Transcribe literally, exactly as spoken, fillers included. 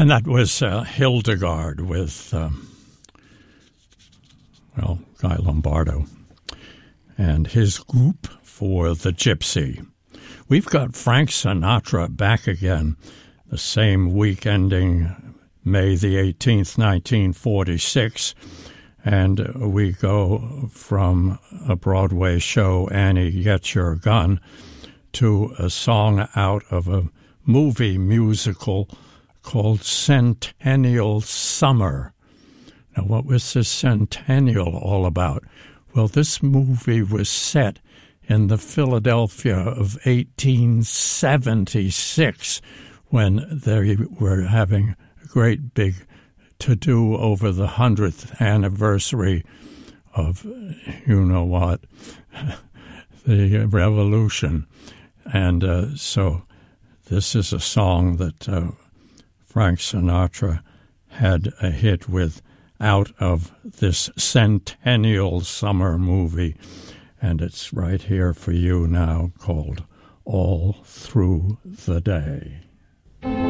And that was uh, Hildegard with, um, well, Guy Lombardo and his group for the Gypsy. We've got Frank Sinatra back again, the same week ending May the eighteenth, nineteen forty-six, and we go from a Broadway show, Annie, Get Your Gun, to a song out of a movie musical called Centennial Summer. Now, what was this Centennial all about? Well, this movie was set in the Philadelphia of eighteen seventy-six, when they were having a great big to-do over the hundredth anniversary of, you know what, the revolution. And uh, so this is a song that uh, Frank Sinatra had a hit with out of this Centennial Summer movie, and it's right here for you now, called All Through the Day.